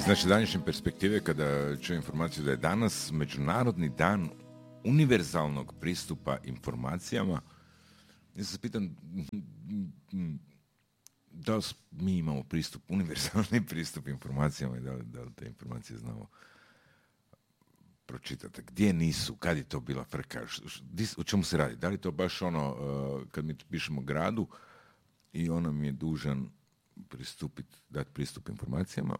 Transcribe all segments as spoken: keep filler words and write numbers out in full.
Iz naše današnje perspektive, kada čujem informaciju da je danas Međunarodni dan univerzalnog pristupa informacijama, ja se pitam da li mi imamo pristup, univerzalni pristup informacijama i da li, da li te informacije znamo pročitati. Gdje nisu, kad je to bila frka, š, š, o čemu se radi? Da li to baš ono, uh, kad mi pišemo gradu i on nam je dužan pristupiti, dati pristup informacijama,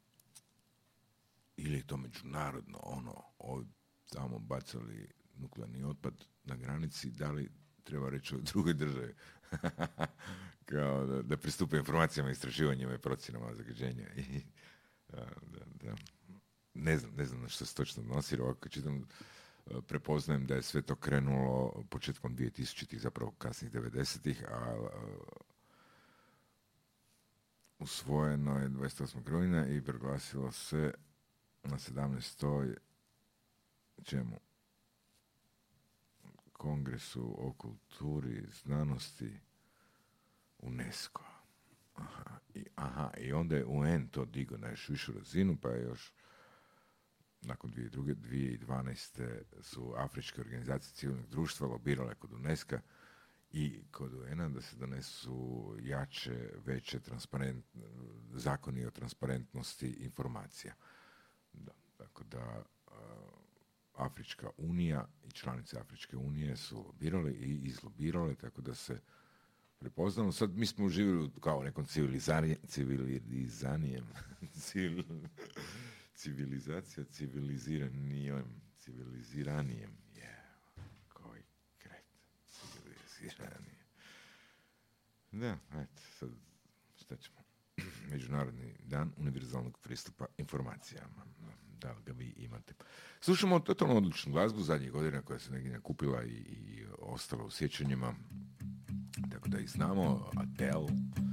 ili je to međunarodno, ono, ovdje tamo bacali nuklearni otpad na granici, da li treba reći o drugoj državi, kao da, da pristupe informacijama, istraživanjima i procjenama zagađenja. I, da, da, da. Ne znam, ne znam na što se točno odnosi, jer ovako čitam, prepoznajem da je sve to krenulo početkom dvije tisućitih, zapravo kasnih devedesetih, a usvojeno je dvadeset osmog rujna i proglasilo se na sedamnaestoj čemu? Kongresu o kulturi, znanosti, UNESCO. Aha, i, aha, i onda je U N to digao na još višu razinu, pa je još nakon dvije tisuće dvanaeste su afričke organizacije civilnog društva lobirale kod UNESCO i kod U N-a da se donesu jače, veće transparent, zakoni o transparentnosti informacija. Da, tako da uh, Afrička unija i članice Afričke unije su lobirale i izlobirale, tako da se prepoznamo. Sad mi smo živjeli kao nekom civilizanijem, civil, civilizacija, civiliziranijem, civiliziranijem, je, koji kret, civiliziranije. Da, eto, sad, šta ćemo? Međunarodni dan univerzalnog pristupa informacijama. Da li ga vi imate? Slušamo totalno odličnu glazbu zadnjih godina koja se negdje nakupila i, i ostala u sjećanjima. Tako da ih znamo. Adele,